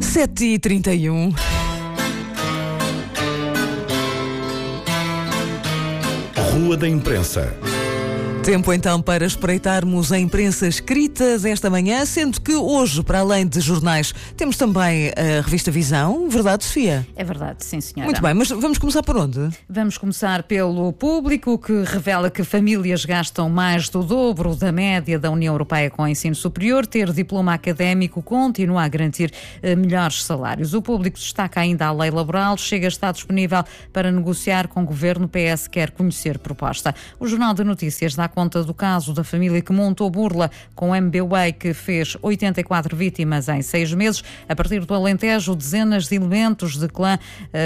7h31. Rua da Imprensa. Tempo então para espreitarmos a imprensa escrita desta manhã, sendo que hoje, para além de jornais, temos também a revista Visão. Verdade, Sofia? É verdade, sim, senhora. Muito bem, mas vamos começar por onde? Vamos começar pelo Público, que revela que famílias gastam mais do dobro da média da União Europeia com o ensino superior. Ter diploma académico continua a garantir melhores salários. O Público destaca ainda a lei laboral, chega a estar disponível para negociar com o governo. O PS quer conhecer proposta. O Jornal de Notícias dá conta do caso da família que montou burla com o MBWay, que fez 84 vítimas em 6 meses. A partir do Alentejo, dezenas de elementos de clã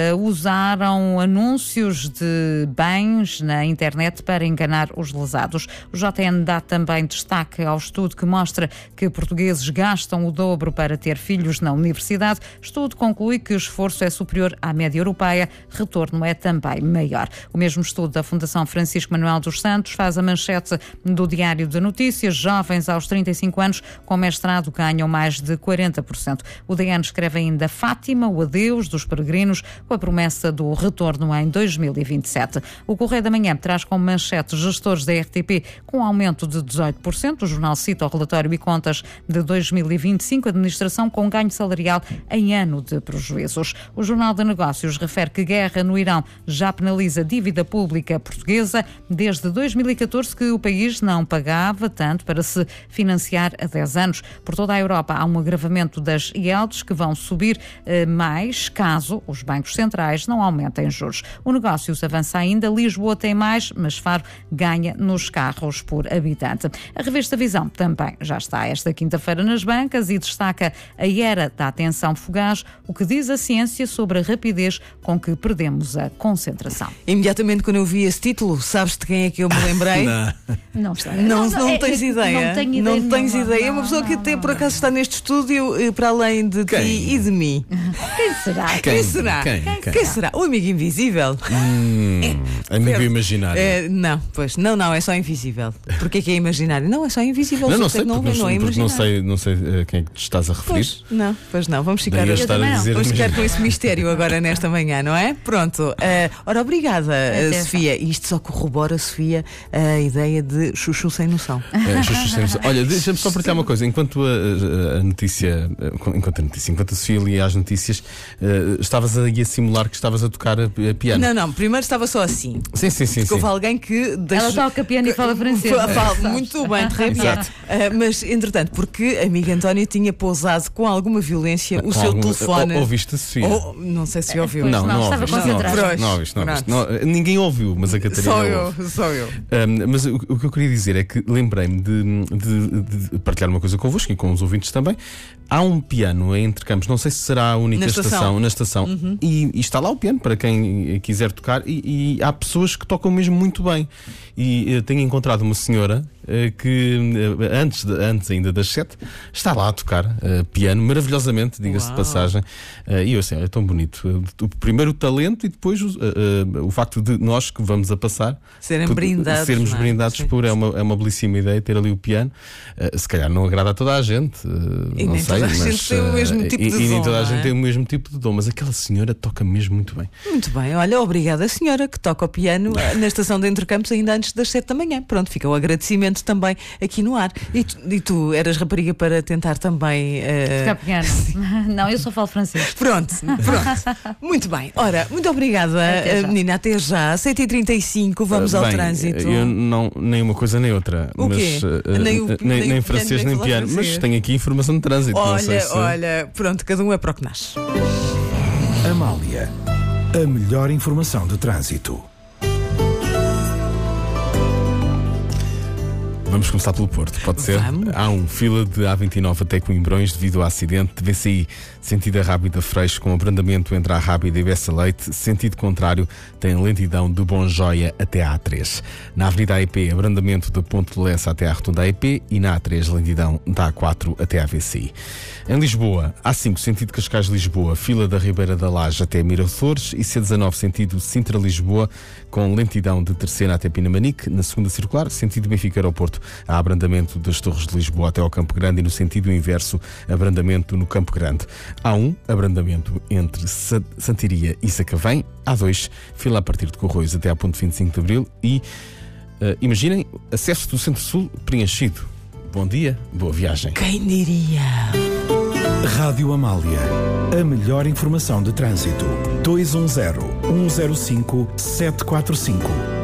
usaram anúncios de bens na internet para enganar os lesados. O JN dá também destaque ao estudo que mostra que portugueses gastam o dobro para ter filhos na universidade. Estudo conclui que o esforço é superior à média europeia, retorno é também maior. O mesmo estudo da Fundação Francisco Manuel dos Santos faz a manchete do Diário de Notícias. Jovens aos 35 anos com mestrado ganham mais de 40%. O DN escreve ainda Fátima, o adeus dos peregrinos, com a promessa do retorno em 2027. O Correio da Manhã traz como manchete gestores da RTP com aumento de 18%. O jornal cita o relatório e contas de 2025, administração com ganho salarial em ano de prejuízos. O Jornal de Negócios refere que guerra no Irão já penaliza dívida pública portuguesa. Desde 2014 que o país não pagava tanto para se financiar há 10 anos. Por toda a Europa há um agravamento das yields que vão subir mais caso os bancos centrais não aumentem juros. O Negócios avança ainda. Lisboa tem mais, mas Faro ganha nos carros por habitante. A revista Visão também já está esta quinta-feira nas bancas e destaca a era da atenção fugaz, o que diz a ciência sobre a rapidez com que perdemos a concentração. Imediatamente quando eu vi esse título, sabes de quem é que eu me lembrei? Não sei. Não tens ideia. Não tenho ideia. Não tens nenhuma. ideia. É uma pessoa que até por acaso está neste estúdio, para além de ti e de mim. Quem será? Quem será? Quem será? O amigo invisível. Amigo imaginário. Não, pois. Não, é só invisível. Porquê que é imaginário? Não, é só invisível. Não sei, não é imaginário. não sei a quem é que te estás a referir. Pois não. Vamos ficar, Daí a estar a dizer vamos ficar imaginário. com esse mistério agora nesta manhã, não é? Pronto. Ora, obrigada, Sofia. E isto só corrobora, Sofia, a ideia de chuchu sem noção. Olha, deixa-me só partilhar uma coisa. Enquanto a Sofia lia as notícias, estavas aí a simular que estavas a tocar a piano. Não, primeiro estava só assim. Sim. Houve alguém que Ela toca piano e fala francês. Fala muito bem, très bien. Mas, entretanto, porque a amiga Antónia tinha pousado com alguma violência o seu telefone. Ouviste a Sofia? Não sei se ouviu. Não, estava concentrada. Não ouviste. Ninguém ouviu, mas a Catarina Só eu. Mas o que eu queria dizer é que lembrei-me de partilhar uma coisa convosco e com os ouvintes também. Há um piano entre campos, não sei se será a única estação na estação, e está lá o piano para quem quiser tocar, e há pessoas que tocam mesmo muito bem. E tenho encontrado uma senhora que antes ainda das 7 está lá a tocar piano maravilhosamente, diga-se de passagem, e eu assim, é tão bonito. Primeiro o talento e depois o facto de nós que vamos a passar sermos brindados por é uma belíssima ideia ter ali o piano. Se calhar não agrada a toda a gente, não sei, mas tem o mesmo tipo de dom, nem toda a gente é? tem o mesmo tipo de dom, mas aquela senhora toca mesmo muito bem. Muito bem, olha, obrigada senhora que toca o piano na estação de Entre Campos ainda antes das 7 da manhã. Pronto, fica o agradecimento também aqui no ar. E tu eras rapariga para tentar também tocar piano? Não, eu só falo francês. Pronto. Muito bem. Ora, muito obrigada, menina. Até já. 7h35, vamos ao trânsito. Eu não, nem uma coisa nem outra. O quê? Nem francês nem piano. Mas tenho aqui informação de trânsito. Olha, pronto, cada um é para o que nasce. Amália, a melhor informação de trânsito. Vamos começar pelo Porto, pode ser? Vamos. Há fila de A29 até Coimbrões devido ao acidente. VCI, sentido Rábida Freixo, com abrandamento entre a Rábida e Bessa Leite. Sentido contrário, tem lentidão de Bom Joia até a A3. Na Avenida AEP, abrandamento da Ponte de Lessa até à Rotunda AEP. E na A3, lentidão da A4 até à VCI. Em Lisboa, A5, sentido Cascais-Lisboa, fila da Ribeira da Laje até Miraflores. E C19, sentido Sintra-Lisboa, com lentidão de Terceira até Pinamanique. Na segunda circular, sentido Benfica Aeroporto, Há abrandamento das Torres de Lisboa até ao Campo Grande e no sentido inverso, abrandamento no Campo Grande. Há um abrandamento entre Santiria e Sacavém. Há 2, fila a partir de Corroios até à ponte 25 de Abril e, imaginem, acesso do Centro-Sul preenchido. Bom dia, boa viagem. Quem diria? Rádio Amália. A melhor informação de trânsito. 210-105-745.